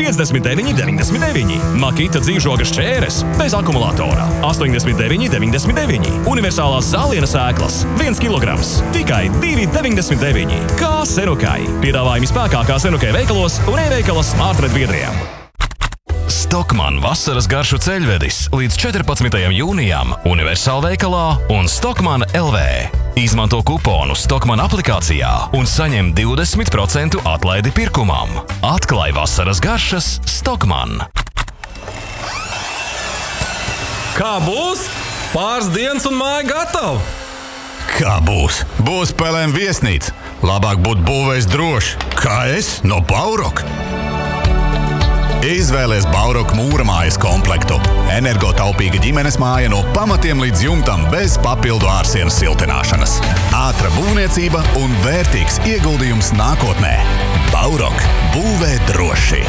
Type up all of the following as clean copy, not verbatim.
59,99. Makita dzīvžoga šķēres bez akumulatora 89,99. Universālās zālienes ēklas 1 kg tikai 2,99. Kā Senukai. Piedāvājumi spēkā kā Senukai veikalos un e-veikalos Smartnet biedriem. Stockmann vasaras garšu ceļvedis līdz 14. jūnijam Universāla veikalā un Stockmann LV. Izmanto kuponu Stockmann aplikācijā un saņem 20% atlaidi pirkumam. Atklāj vasaras garšas Stockmann. Kā būs? Pāris dienas un māja gatava. Kā būs? Būs PLM viesnīca. Labāk būt būvējis droši. Kā es no Bauroka. Izvēlies Bauroka mūra mājas komplektu. Energotaupīga ģimenes māja no pamatiem līdz jumtam bez papildu ārsienas siltināšanas. Ātra būvniecība un vērtīgs ieguldījums nākotnē. Bauroka. Būvē droši.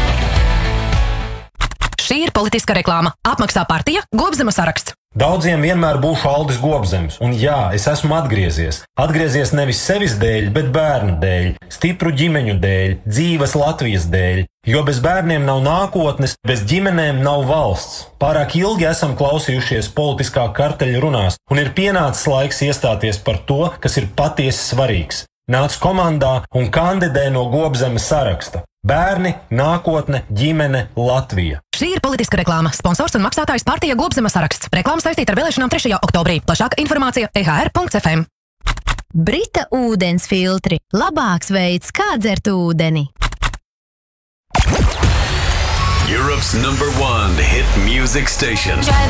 Šī ir politiska reklāma. Apmaksā partija Gobzema saraksts. Daudziem vienmēr būšu Aldis Gobzems, un jā, es esmu atgriezies. Atgriezies nevis sevis dēļ, bet bērnu dēļ, stipru ģimeņu dēļ, dzīves Latvijas dēļ. Jo bez bērniem nav nākotnes, bez ģimenēm nav valsts. Pārāk ilgi esam klausījušies politiskā karteļa runās, un ir pienācis laiks iestāties par to, kas ir patiesi svarīgs. Nāc komandā un kandidē no Gobzemes saraksta. Bērni, nākotne, ģimene, Latvija. Šī ir politiska reklāma. Sponsors un maksātājs partija Gobzema saraksts. Reklāma saistīta ar vēlēšanām 3. oktobrī. Plašāka informācija ehr.fm. Brita ūdens filtri. Labāks veids, kā dzert ūdeni. Europe's #1 hit music station.